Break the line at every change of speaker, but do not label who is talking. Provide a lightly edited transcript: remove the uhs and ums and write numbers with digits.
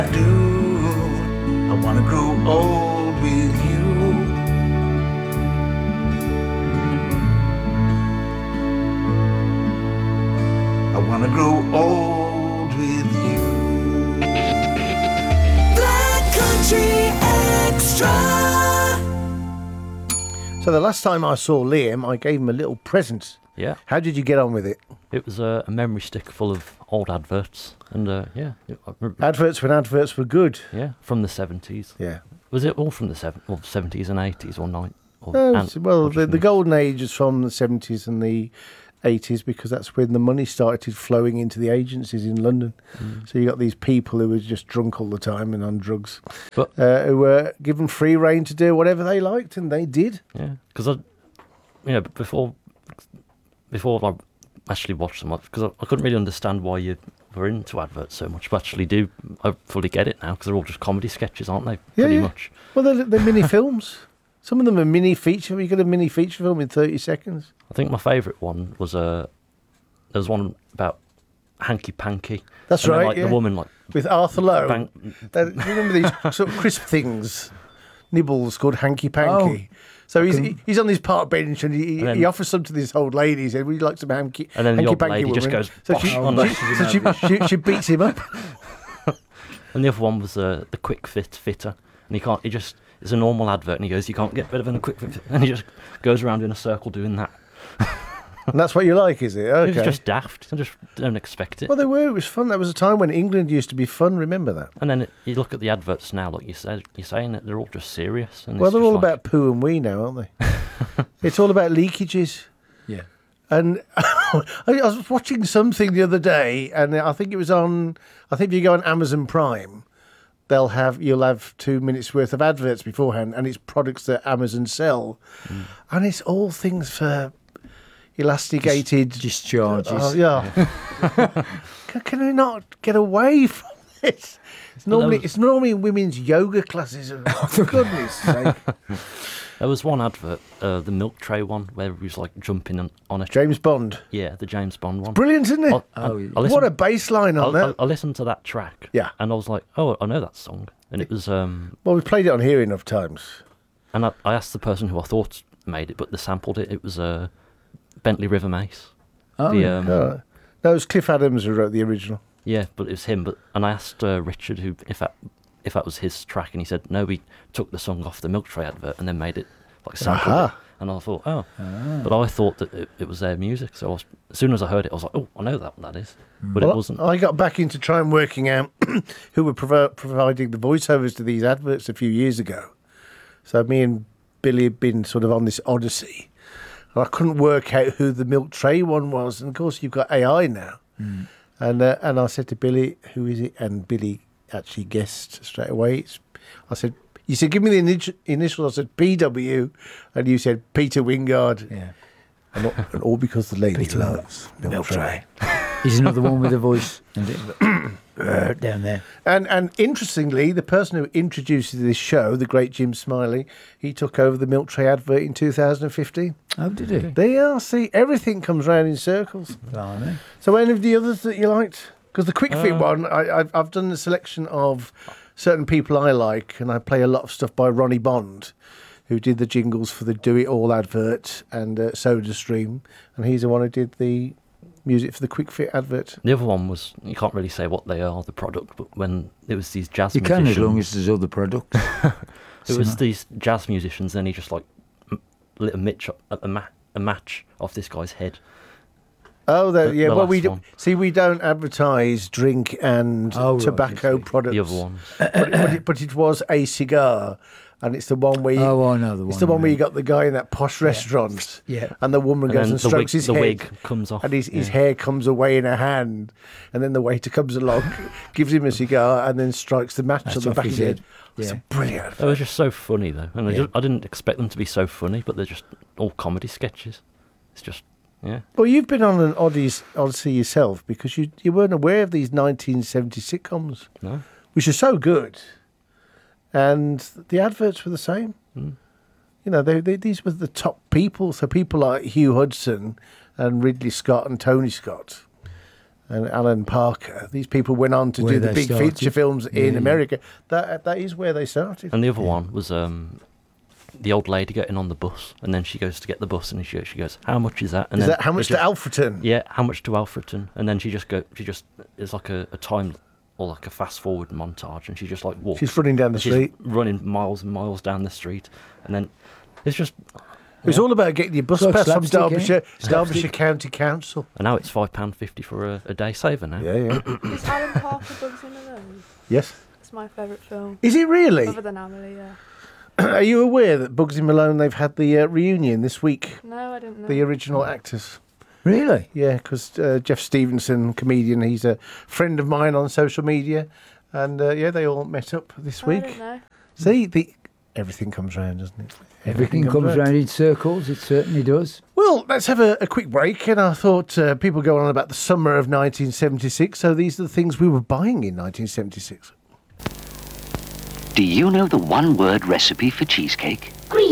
do. I wanna grow old with you. I wanna grow old with you.
Black Country Extra.
So the last time I saw Liam, I gave him a little present.
Yeah.
How did you get on with it?
It was a memory stick full of old adverts, and
Adverts when adverts were good.
yeah, from the 70s.
Yeah.
Was it all from the 70s and 80s or 90s?
No, the golden age is from the 70s and the 80s because that's when the money started flowing into the agencies in London. So you got these people who were just drunk all the time and on drugs,
But-
who were given free rein to do whatever they liked, and they did.
Yeah, because before I actually watched them, because I couldn't really understand why you were into adverts so much. But actually, I fully get it now because they're all just comedy sketches, aren't they? Pretty much.
Well, they're mini films. Some of them are mini feature. You get a mini feature film in 30 seconds.
I think my favourite one was there was one about Hanky Panky.
That's
and then,
right,
The woman
with Arthur Lowe.
bang,
Do you remember these sort of crisp things, nibbles called hanky panky? So he's on his park bench and he offers some to this old lady. He said, "Would you like some hanky?"
and then the
hanky
old lady
woman?
just goes.
So
"Bosh," on the-
she beats him up.
And the other one was the Quick Fit fitter, and it's a normal advert, and he goes, "You can't get better than a Quick Fit," and he just goes around in a circle doing that.
And that's what you like, is it? Okay.
It was just daft. I just don't expect it.
Well, it was fun. There was a time when England used to be fun. Remember that?
And then you look at the adverts now, like you're saying that they're all just serious. And
Well,
it's
they're
just
all
like-
about poo and wee now, aren't they? It's all about leakages.
Yeah.
And I was watching something the other day, and I think it was on. I think if you go on Amazon Prime, you'll have 2 minutes worth of adverts beforehand, and it's products that Amazon sell, and it's all things for elasticated
Discharges.
Oh, yeah. Can we not get away from this? It's normally in women's yoga classes. For goodness sake.
There was one advert, the milk tray one, where he was like jumping on a
James Bond.
Yeah, the James Bond one.
Brilliant, isn't it?
I
What a bass line on that.
I listened to that track.
Yeah.
And I was like, oh, I know that song. And it was
Well, we've played it on here enough times.
and I asked the person who I thought made it, but they sampled it. It was Bentley River Mace.
Oh, yeah.
No, it was Cliff Adams who wrote the original.
Yeah, but it was him. And I asked Richard if that was his track, and he said no. He took the song off the milk tray advert and then made it like sampled
Aha.
it. And I thought, but I thought that it was their music. So as soon as I heard it, I was like, oh, I know that is, but
Well,
it wasn't.
I got back into trying working out who were providing the voiceovers to these adverts a few years ago. So me and Billy had been sort of on this odyssey. And I couldn't work out who the milk tray one was. And of course, you've got AI now. And I said to Billy, who is it? And Billy actually guessed straight away. You said, give me the initials. I said, PW. And you said, Peter Wingard.
Yeah.
And all because the lady
Peter
loves milk tray.
He's another one with a voice down there.
And interestingly, the person who introduced this show, the great Jim Smiley, he took over the milk tray advert in 2015.
Oh, did he?
They are. See, everything comes round in circles.
Blimey.
So any of the others that you liked? Because the Quick Fit one, I've done a selection of certain people I like, and I play a lot of stuff by Ronnie Bond, who did the jingles for the Do It All advert and SodaStream, and he's the one who did the music for the Quick Fit advert.
The other one was, you can't really say what they are, the product, but when it was these jazz
You can
musicians.
as long as there's other products.
It was these jazz musicians, and he just like lit a match off this guy's head.
Oh, yeah.
the
Well,
last one.
we don't advertise drink and
Oh, right,
tobacco
I see.
products.
The other ones.
but it was a cigar, and it's the one where
Oh, I know the one.
it's the one
you
where you
mean.
got the guy in that posh restaurant,
Yeah.
and the woman
And
goes
then
and
the
strokes
wig,
his
the
head,
wig comes off.
and his hair comes away in a hand, and then the waiter comes along, gives him a cigar, and then strikes the match
That's
on the
off
back of
his
his head.
head.
It's
Yeah.
brilliant.
They were just so funny though, and
Yeah.
I didn't expect them to be so funny, but they're just all comedy sketches. It's just, yeah.
Well, you've been on an odyssey yourself because you weren't aware of these 1970 sitcoms,
No.
which are so good, and the adverts were the same. You know, these were the top people. So people like Hugh Hudson and Ridley Scott and Tony Scott. and Alan Parker. These people went on to
Where
do the
they
big
started.
feature films in
Yeah.
America. That is where they started.
And the other one was the old lady getting on the bus, and then she goes to get the bus, and she goes, "How much is that?" And
Is
then
that how much
it
to Alfreton?
Yeah, how much to Alfreton? And then she just it's like a time or like a fast forward montage, and she just like walks.
She's running down the
she's
street.
running miles and miles down the street, and then it's just.
It's all about getting your bus
So
pass from
slapstick,
Derbyshire County Council.
And now it's £5.50 for a day saver now.
Yeah, yeah.
Is Alan Parker Bugsy Malone?
Yes.
It's my favourite film.
Is it really?
Other than Amelie, yeah.
Are you aware that Bugsy Malone, they've had the reunion this week?
No, I didn't know.
The original actors.
Really?
Yeah, because Jeff Stevenson, comedian, he's a friend of mine on social media. And they all met up this
I
week.
didn't know.
See, everything comes round, doesn't it?
Everything comes round in circles. It certainly does.
Well, let's have a quick break. And I thought people go on about the summer of 1976. So these are the things we were buying in 1976.
Do you know the one-word recipe for cheesecake?
Green